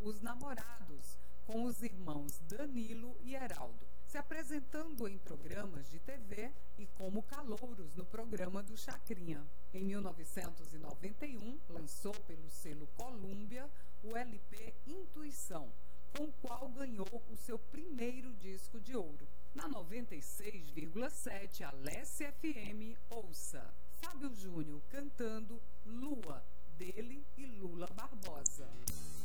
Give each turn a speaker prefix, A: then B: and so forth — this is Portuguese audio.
A: Os Namorados, com os irmãos Danilo e Heraldo, se apresentando em programas de TV e como calouros no programa do Chacrinha. Em 1991, lançou pelo selo Columbia o LP Intuição, com o qual ganhou o seu primeiro disco de ouro. Na 96,7 Alessia FM, ouça Fábio Júnior cantando Lua, dele e Lula Barbosa.